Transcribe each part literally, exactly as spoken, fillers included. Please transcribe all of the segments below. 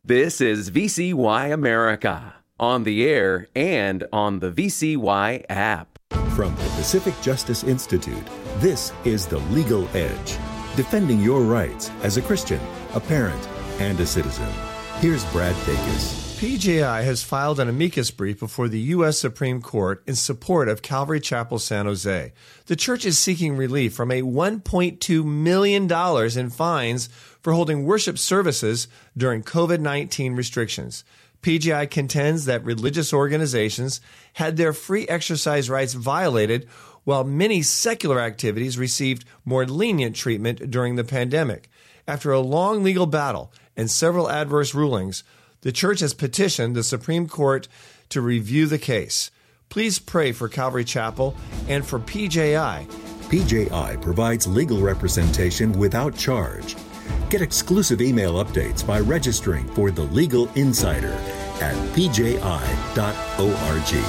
This is V C Y America, on the air and on the V C Y app. From the Pacific Justice Institute, this is The Legal Edge, defending your rights as a Christian, a parent, and a citizen. Here's Brad Dacus. P J I has filed an amicus brief before the U S Supreme Court in support of Calvary Chapel San Jose. The church is seeking relief from a one point two million dollars in fines for holding worship services during COVID nineteen restrictions. P J I contends that religious organizations had their free exercise rights violated, while many secular activities received more lenient treatment during the pandemic. After a long legal battle and several adverse rulings, the church has petitioned the Supreme Court to review the case. Please pray for Calvary Chapel and for P J I. P J I provides legal representation without charge. Get exclusive email updates by registering for The Legal Insider at p j i dot org.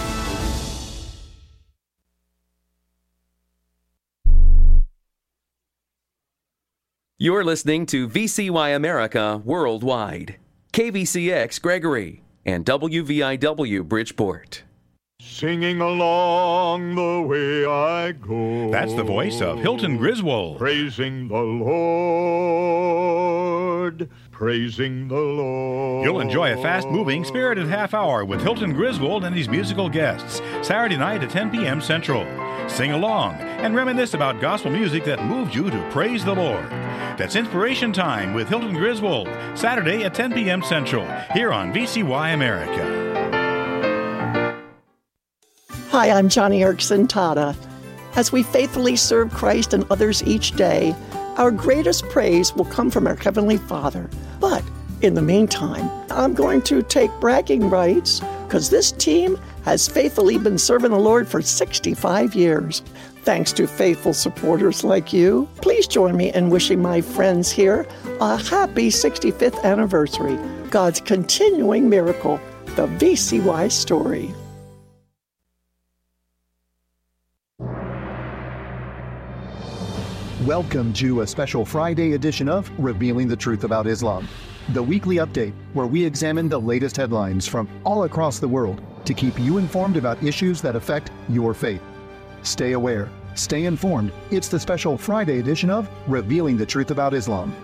You're listening to V C Y America Worldwide, K V C X Gregory, and W V I W Bridgeport. Singing along the way I go. That's the voice of Hilton Griswold. Praising the Lord. Praising the Lord. You'll enjoy a fast-moving, spirited half hour with Hilton Griswold and his musical guests, Saturday night at ten p.m. Central. Sing along and reminisce about gospel music that moved you to praise the Lord. That's Inspiration Time with Hilton Griswold, Saturday at ten p.m. Central, here on V C Y America. Hi, I'm Johnny Erickson Tada. As we faithfully serve Christ and others each day, our greatest praise will come from our Heavenly Father. But in the meantime, I'm going to take bragging rights because this team has faithfully been serving the Lord for sixty-five years. Thanks to faithful supporters like you, please join me in wishing my friends here a happy sixty-fifth anniversary. God's continuing miracle, the V C Y story. Welcome to a special Friday edition of Revealing the Truth About Islam, the weekly update where we examine the latest headlines from all across the world to keep you informed about issues that affect your faith. Stay aware, stay informed. It's the special Friday edition of Revealing the Truth About Islam.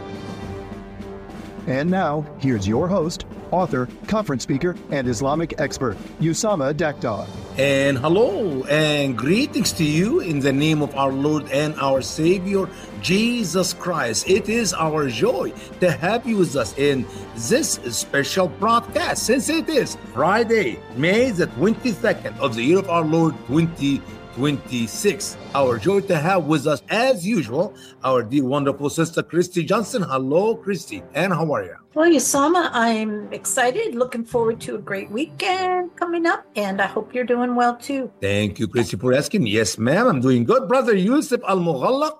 And now, here's your host, author, conference speaker, and Islamic expert, Usama Daktar. And hello and greetings to you in the name of our Lord and our Savior, Jesus Christ. It is our joy to have you with us in this special broadcast, since it is Friday, May the twenty-second of the year of our Lord, twenty twenty-six. Our joy to have with us, as usual, our dear, wonderful sister, Christy Johnson. Hello, Christy, and how are you? Well, Usama, I'm excited, looking forward to a great weekend coming up, and I hope you're doing well, too. Thank you, Christy, for asking. Yes, ma'am, I'm doing good. Brother Yusuf Al-Mughallaq,